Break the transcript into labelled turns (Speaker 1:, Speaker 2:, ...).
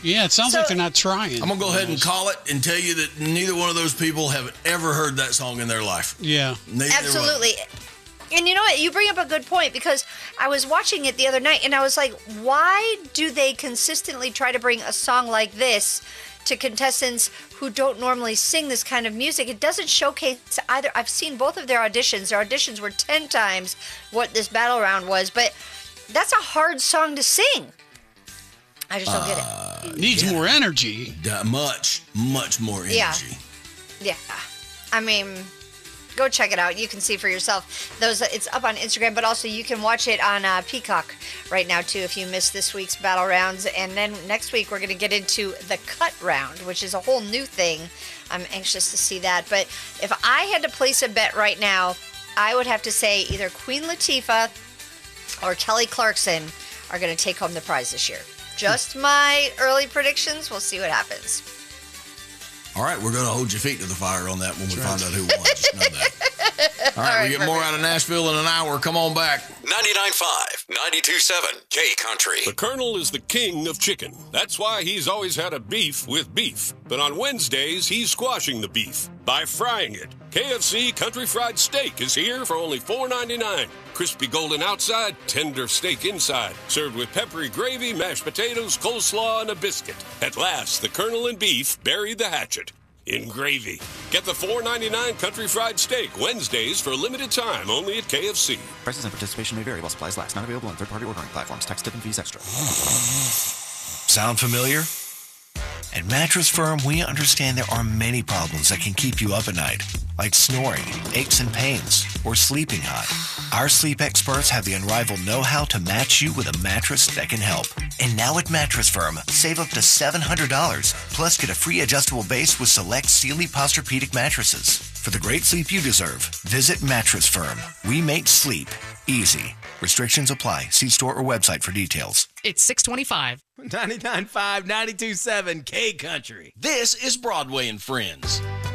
Speaker 1: Yeah, it sounds like they're not trying.
Speaker 2: I'm going to go ahead and call it and tell you that neither one of those people have ever heard that song in their life.
Speaker 1: Yeah.
Speaker 3: Absolutely. And you know what? You bring up a good point, because I was watching it the other night and I was like, why do they consistently try to bring a song like this to contestants who don't normally sing this kind of music? It doesn't showcase either. I've seen both of their auditions. Their auditions were 10 times what this battle round was, but that's a hard song to sing. I just don't get it.
Speaker 1: Needs more energy.
Speaker 2: Much more energy.
Speaker 3: Yeah. I mean, go check it out. You can see for yourself. It's up on Instagram, but also you can watch it on Peacock right now too if you missed this week's battle rounds. And then next week we're going to get into the cut round, which is a whole new thing. I'm anxious to see that. But if I had to place a bet right now, I would have to say either Queen Latifah or Kelly Clarkson are going to take home the prize this year. Just my early predictions. We'll see what happens.
Speaker 2: All right, we're going to hold your feet to the fire on that when we find out who won. Just know that. All right, we get more out of Nashville in an hour. Come on back.
Speaker 4: 99.5, 92.7, K Country.
Speaker 5: The Colonel is the king of chicken. That's why he's always had a beef with beef. But on Wednesdays, he's squashing the beef by frying it. KFC Country Fried Steak is here for only $4.99. Crispy golden outside, tender steak inside. Served with peppery gravy, mashed potatoes, coleslaw, and a biscuit. At last, the Colonel and beef buried the hatchet in gravy. Get the $4.99 Country Fried Steak Wednesdays for a limited time only at KFC.
Speaker 6: Prices and participation may vary while supplies last. Not available on third-party ordering platforms. Tax, tip, and fees extra.
Speaker 7: Sound familiar? At Mattress Firm, we understand there are many problems that can keep you up at night, like snoring, aches and pains, or sleeping hot. Our sleep experts have the unrivaled know-how to match you with a mattress that can help. And now at Mattress Firm, save up to $700, plus get a free adjustable base with select Sealy Posturepedic mattresses. For the great sleep you deserve, visit Mattress Firm. We make sleep easy. Restrictions apply. See store or website for details.
Speaker 8: It's 625.
Speaker 9: 99.5, 92.7, K Country.
Speaker 10: This is Broadway and Friends.